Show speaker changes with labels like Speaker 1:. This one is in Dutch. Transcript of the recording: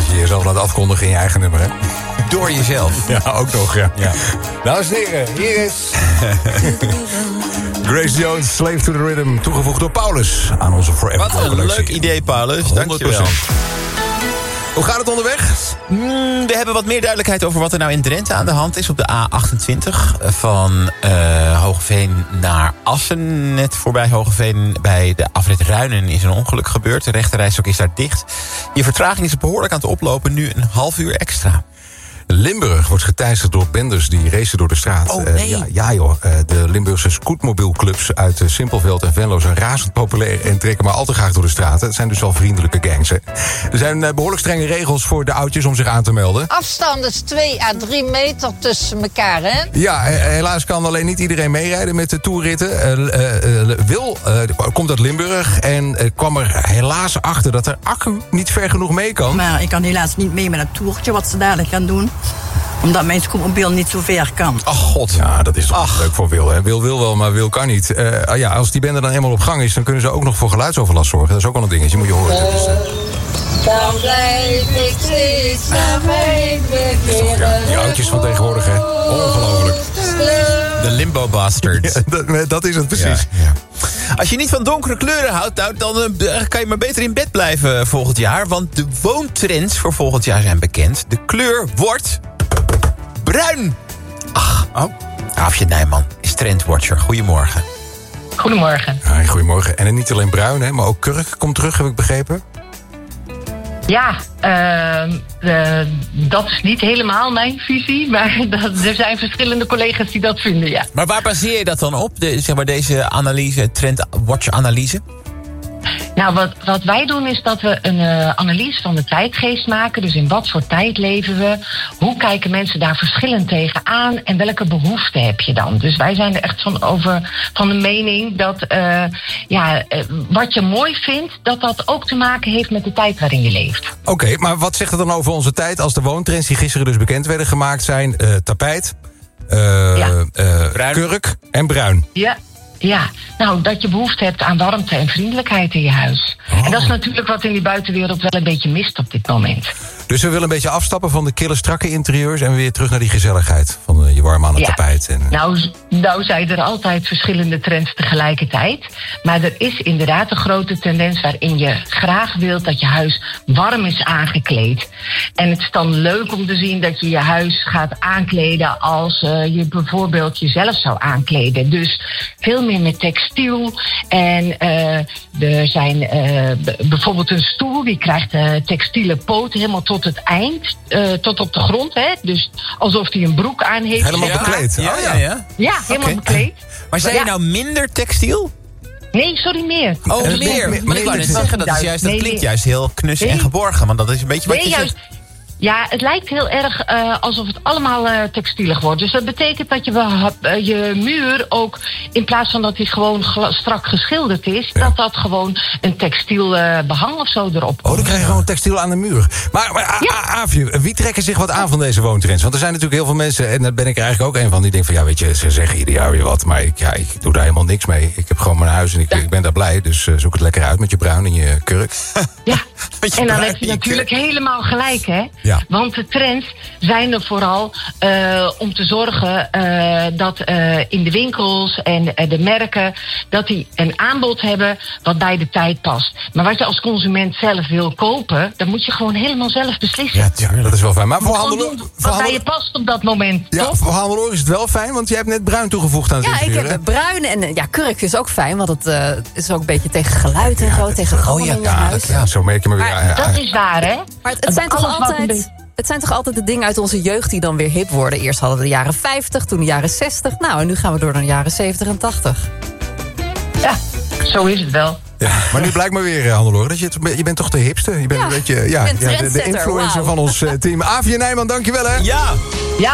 Speaker 1: Als je jezelf laat afkondigen in je eigen nummer, hè?
Speaker 2: Door jezelf.
Speaker 1: Ja, ook nog, ja. Dames en heren, hier is... Grace Jones, Slave to the Rhythm, toegevoegd door Paulus aan onze Forever
Speaker 2: Wat een
Speaker 1: collectie.
Speaker 2: leuk idee, Paulus.
Speaker 1: 100%.
Speaker 2: Dankjewel.
Speaker 1: Hoe gaat het onderweg?
Speaker 2: We hebben wat meer duidelijkheid over wat er nou in Drenthe aan de hand is. Op de A28 van Hoogeveen naar Assen. Net voorbij Hoogeveen bij de afrit Ruinen is een ongeluk gebeurd. De rechterrijstrook is daar dicht. Je vertraging is behoorlijk aan het oplopen. Nu een half uur extra.
Speaker 1: Limburg wordt geteisterd door benders die racen door de straat.
Speaker 2: Oh, nee.
Speaker 1: Ja joh, de Limburgse scootmobielclubs uit Simpelveld en Venlo zijn razend populair en trekken maar al te graag door de straten. Het zijn dus wel vriendelijke gangs. Hè. Er zijn behoorlijk strenge regels voor de oudjes om zich aan te melden.
Speaker 3: Afstand is 2 à 3 meter tussen elkaar, hè?
Speaker 1: Ja, helaas kan alleen niet iedereen meerijden met de toerritten. Wil komt uit Limburg en kwam er helaas achter dat de accu niet ver genoeg mee kan.
Speaker 4: Maar ik kan helaas niet mee met het toertje wat ze dadelijk gaan doen. Omdat mijn scootmobiel niet zo ver kan.
Speaker 1: Ach god. Ja, dat is toch leuk voor Wil. Hè? Wil wel, maar Wil kan niet. Als die bende dan eenmaal op gang is, dan kunnen ze ook nog voor geluidsoverlast zorgen. Dat is ook wel een dingetje, moet je horen.
Speaker 3: Dan blijf ik steeds naar mij
Speaker 1: Die oudjes van tegenwoordig, hè. Ongelooflijk.
Speaker 2: De Limbo Bastards.
Speaker 1: Ja, dat is het precies.
Speaker 2: Ja. Als je niet van donkere kleuren houdt, nou, dan kan je maar beter in bed blijven volgend jaar. Want de woontrends voor volgend jaar zijn bekend. De kleur wordt bruin. Ach, Aafje Nijman is trendwatcher. Goedemorgen.
Speaker 5: Goedemorgen.
Speaker 1: Hi, goedemorgen. En niet alleen bruin, hè, maar ook kurk komt terug, heb ik begrepen.
Speaker 5: Ja, dat is niet helemaal mijn visie, maar er zijn verschillende collega's die dat vinden, ja.
Speaker 2: Maar waar baseer je dat dan op, deze analyse, trendwatch-analyse?
Speaker 5: Nou, wat wij doen is dat we een analyse van de tijdgeest maken. Dus in wat voor tijd leven we? Hoe kijken mensen daar verschillend tegenaan? En welke behoeften heb je dan? Dus wij zijn er echt van de mening dat wat je mooi vindt, dat ook te maken heeft met de tijd waarin je leeft.
Speaker 1: Oké, maar wat zegt het dan over onze tijd als de woontrends die gisteren dus bekend werden gemaakt zijn? Tapijt, kurk en bruin.
Speaker 5: Ja, nou, dat je behoefte hebt aan warmte en vriendelijkheid in je huis. En dat is natuurlijk wat in die buitenwereld wel een beetje mist op dit moment.
Speaker 1: Dus we willen een beetje afstappen van de kille strakke interieurs en weer terug naar die gezelligheid van je warm aan het tapijt. En...
Speaker 5: Nou zijn er altijd verschillende trends tegelijkertijd. Maar er is inderdaad een grote tendens waarin je graag wilt dat je huis warm is aangekleed. En het is dan leuk om te zien dat je je huis gaat aankleden als je bijvoorbeeld jezelf zou aankleden. Dus veel meer met textiel. En er zijn bijvoorbeeld een stoel die krijgt textiele poten helemaal tot het eind, tot op de grond. Hè? Dus alsof hij een broek aan heeft.
Speaker 1: Helemaal bekleed.
Speaker 5: Ja, helemaal bekleed.
Speaker 2: Maar zijn je nou minder textiel?
Speaker 5: Nee, sorry, meer.
Speaker 2: Oh, meer. Maar ik wou net zeggen, dat klinkt juist heel knus en geborgen. Want dat is een beetje wat je zegt.
Speaker 5: Ja, het lijkt heel erg alsof het allemaal textielig wordt. Dus dat betekent dat je muur ook, in plaats van dat die gewoon strak geschilderd is, dat gewoon een textiel behang of zo erop komt.
Speaker 1: Oh, dan krijg je gewoon textiel aan de muur. Maar Aafje, wie trekken zich wat aan van deze woontrends? Want er zijn natuurlijk heel veel mensen, en daar ben ik er eigenlijk ook een van, die denken van, ja, weet je, ze zeggen ieder jaar weer wat, maar ik doe daar helemaal niks mee. Ik heb gewoon mijn huis en ik ben daar blij, dus zoek het lekker uit met je bruin en je kurk.
Speaker 5: Ja, en dan heb je natuurlijk helemaal gelijk, hè?
Speaker 1: Ja.
Speaker 5: Want de trends zijn er vooral om te zorgen dat in de winkels en de merken, dat die een aanbod hebben wat bij de tijd past. Maar wat je als consument zelf wil kopen, dan moet je gewoon helemaal zelf beslissen.
Speaker 1: Ja, dat is wel fijn. Maar voor
Speaker 5: wat bij je past op dat moment, toch?
Speaker 1: Voor Handeloor is het wel fijn, want jij hebt net bruin toegevoegd aan het interieur.
Speaker 6: Ja, ik heb bruin en kurk is ook fijn, want het is ook een beetje tegen geluid en zo, tegen galm in je huis.
Speaker 1: Ja, zo merk je me weer.
Speaker 5: Dat is waar, hè?
Speaker 6: Maar het zijn toch altijd de dingen uit onze jeugd die dan weer hip worden. Eerst hadden we de jaren 50, toen de jaren 60. Nou, en nu gaan we door naar de jaren 70 en 80.
Speaker 5: Ja, zo is het wel.
Speaker 1: Ja, maar nu blijkt maar weer, Handeloor, dat je bent toch de hipste. Je bent een beetje de influencer van ons team. Aafje Nijman, dankjewel, hè?
Speaker 2: Ja.